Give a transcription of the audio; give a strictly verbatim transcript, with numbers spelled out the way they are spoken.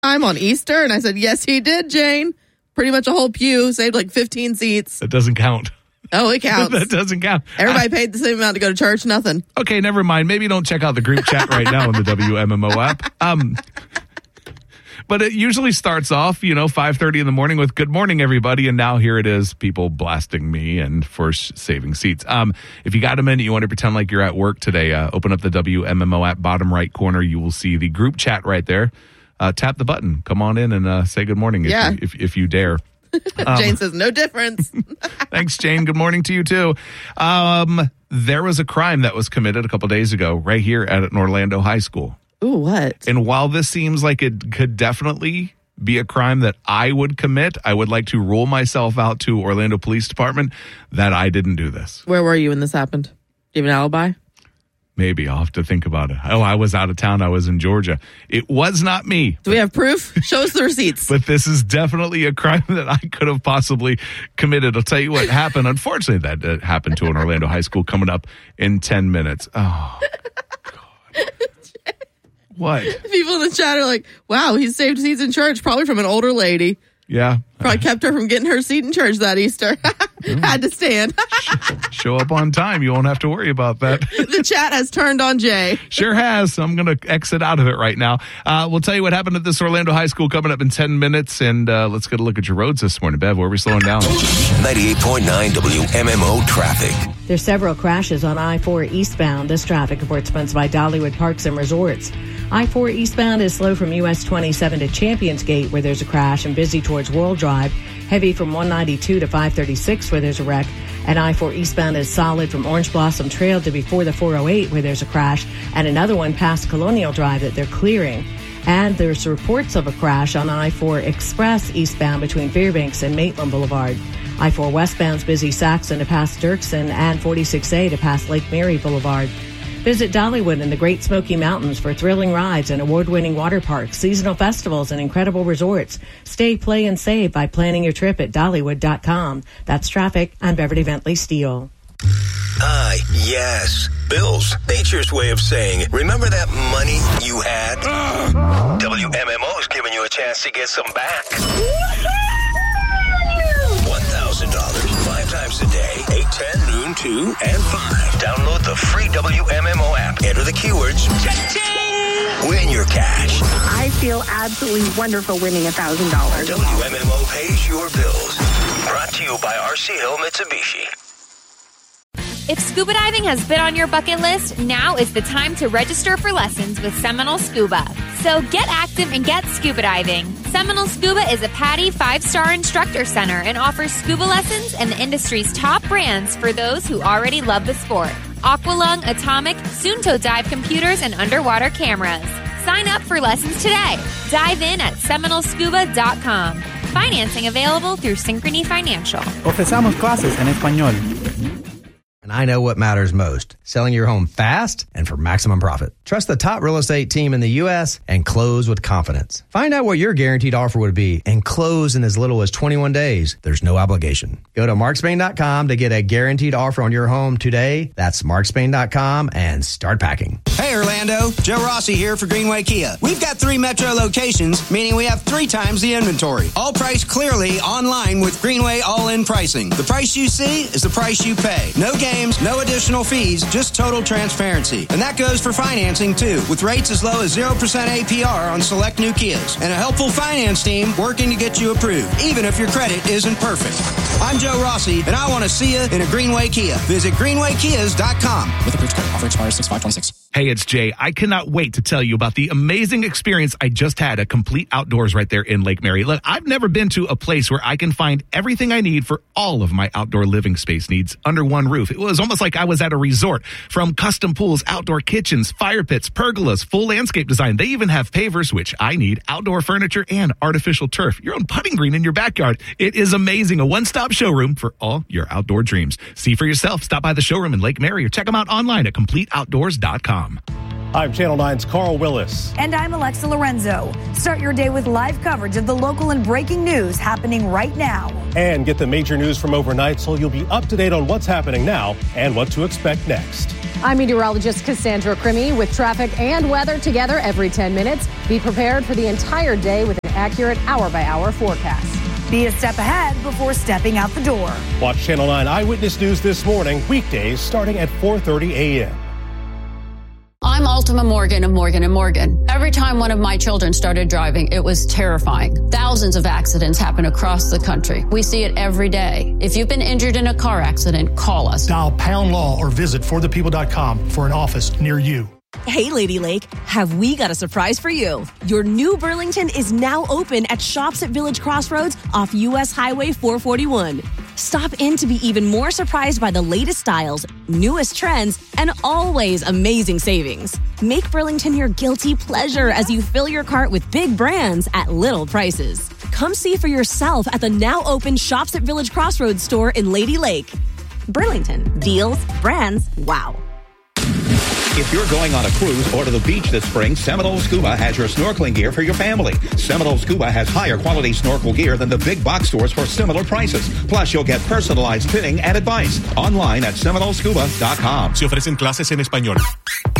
I'm on Easter? And I said, yes, he did, Jane. Pretty much a whole pew, saved like fifteen seats. That doesn't count. Oh, it counts. That doesn't count. Everybody paid the same amount to go to church, nothing. Okay, never mind. Maybe don't check out the group chat right now in the W M M O app. Um, but it usually starts off, you know, five thirty in the morning with good morning, everybody. And now here it is, people blasting me and for saving seats. Um, if you got a minute, you want to pretend like you're at work today, uh, open up the W M M O app, bottom right corner. You will see the group chat right there. Uh, tap the button. Come on in and uh, say good morning if, yeah. you, if, if you dare. Um, Jane says, no difference. Thanks, Jane. Good morning to you, too. Um, there was a crime that was committed a couple days ago right here at an Orlando high school. Ooh, what? And while this seems like it could definitely be a crime that I would commit, I would like to rule myself out to Orlando Police Department that I didn't do this. Where were you when this happened? Do you have an alibi? Maybe. I'll have to think about it. Oh, I was out of town. I was in Georgia. It was not me. Do we have proof? Show us the receipts. But this is definitely a crime that I could have possibly committed. I'll tell you what happened. Unfortunately, that uh, happened to an Orlando high school coming up in ten minutes. Oh, God. What? People in the chat are like, wow, he saved seats in church, probably from an older lady. Yeah. Probably kept her from getting her seat in church that Easter. Had to stand. Show up on time. You won't have to worry about that. The chat has turned on Jay. Sure has. So I'm going to exit out of it right now. Uh, we'll tell you what happened at this Orlando high school coming up in ten minutes. And uh, let's get a look at your roads this morning. Bev, where are we slowing down? ninety-eight point nine W M M O traffic. There's several crashes on I four eastbound. This traffic report sponsored by Dollywood Parks and Resorts. I four eastbound is slow from U S twenty-seven to Champions Gate, where there's a crash, and busy towards World Drive. Heavy from one ninety-two to five thirty-six, where there's a wreck. And I four eastbound is solid from Orange Blossom Trail to before the four oh eight, where there's a crash, and another one past Colonial Drive that they're clearing. And there's reports of a crash on I four Express eastbound between Fairbanks and Maitland Boulevard. I four westbound's busy Saxon to past Dirksen and forty-six A to past Lake Mary Boulevard. Visit Dollywood in the Great Smoky Mountains for thrilling rides and award-winning water parks, seasonal festivals, and incredible resorts. Stay, play, and save by planning your trip at Dollywood dot com. That's traffic. I'm Beverly Bentley Steele. Ah, yes. Bills. Nature's way of saying, remember that money you had? W M M O's giving you a chance to get some back. one thousand dollars five times a day, eight, ten, noon, two, and five. Download the free W M M O app. Enter the keywords. Cha-ching! Win your cash. I feel absolutely wonderful winning one thousand dollars. W M M O pays your bills. Brought to you by R C Hill Mitsubishi. If scuba diving has been on your bucket list, now is the time to register for lessons with Seminole Scuba. So get active and get scuba diving. Seminole Scuba is a PADI five-star instructor center and offers scuba lessons and the industry's top brands for those who already love the sport. Aqualung, Atomic, Sunto Dive computers, and underwater cameras. Sign up for lessons today. Dive in at seminole scuba dot com. Financing available through Synchrony Financial. Ofrecemos clases en español. And I know what matters most, selling your home fast and for maximum profit. Trust the top real estate team in the U S and close with confidence. Find out what your guaranteed offer would be and close in as little as twenty-one days. There's no obligation. Go to mark spain dot com to get a guaranteed offer on your home today. That's mark spain dot com and start packing. Hey Orlando, Joe Rossi here for Greenway Kia. We've got three metro locations, meaning we have three times the inventory. All priced clearly online with Greenway all-in pricing. The price you see is the price you pay. No games, no additional fees, just total transparency. And that goes for financing too, with rates as low as zero percent A P R on select new Kias. And a helpful finance team working to get you approved, even if your credit isn't perfect. I'm Joe Rossi, and I want to see you in a Greenway Kia. Visit greenway kias dot com. With approved credit. Offer expires six five twenty-six. Hey, it's Jay. I cannot wait to tell you about the amazing experience I just had at Complete Outdoors right there in Lake Mary. Look, I've never been to a place where I can find everything I need for all of my outdoor living space needs under one roof. It was almost like I was at a resort. From custom pools, outdoor kitchens, fire pits, pergolas, full landscape design. They even have pavers, which I need, outdoor furniture, and artificial turf. Your own putting green in your backyard. It is amazing. A one-stop showroom for all your outdoor dreams. See for yourself. Stop by the showroom in Lake Mary or check them out online at complete outdoors dot com. I'm Channel nine's Carl Willis. And I'm Alexa Lorenzo. Start your day with live coverage of the local and breaking news happening right now. And get the major news from overnight so you'll be up to date on what's happening now and what to expect next. I'm meteorologist Cassandra Crimmy with traffic and weather together every ten minutes. Be prepared for the entire day with an accurate hour-by-hour forecast. Be a step ahead before stepping out the door. Watch Channel nine Eyewitness News this morning, weekdays starting at four thirty a.m. I'm Ultima Morgan of Morgan and Morgan. Every time one of my children started driving, it was terrifying. Thousands of accidents happen across the country. We see it every day. If you've been injured in a car accident, call us. Dial pound law or visit for the people dot com for an office near you. Hey, Lady Lake, have we got a surprise for you? Your new Burlington is now open at Shops at Village Crossroads off U S Highway four forty-one. Stop in to be even more surprised by the latest styles, newest trends, and always amazing savings. Make Burlington your guilty pleasure as you fill your cart with big brands at little prices. Come see for yourself at the now open Shops at Village Crossroads store in Lady Lake. Burlington, deals, brands, wow. If you're going on a cruise or to the beach this spring, Seminole Scuba has your snorkeling gear for your family. Seminole Scuba has higher quality snorkel gear than the big box stores for similar prices. Plus, you'll get personalized fitting and advice. Online at seminole scuba dot com. Se ofrecen clases en español.